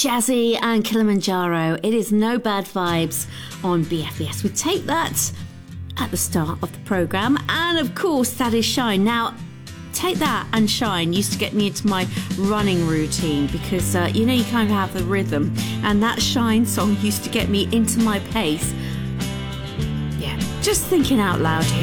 Jazzy and Kilimanjaro. It is No Bad Vibes on BFBS. We take that at the start of the programme, and of course that is Shine. Now, Take That and Shine used to get me into my running routine because you know, you kind of have the rhythm, and that Shine song used to get me into my pace. Yeah, just thinking out loud here.